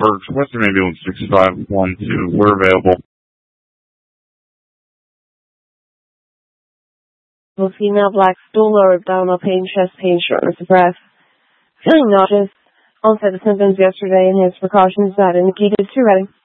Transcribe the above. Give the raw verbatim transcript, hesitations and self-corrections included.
Pittsburgh, Western Ambulance six five one two. We're available. A female, black, stool, lower abdominal pain, chest pain, shortness of breath. Feeling nauseous. Onset of symptoms yesterday and has precautions not indicated. Two ready.